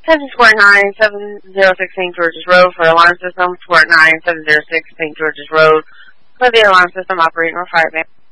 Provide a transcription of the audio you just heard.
Texas Sport 9706 St. George's Road for alarm system. Sport 9706 St. George's Road for the alarm system operating on fire van.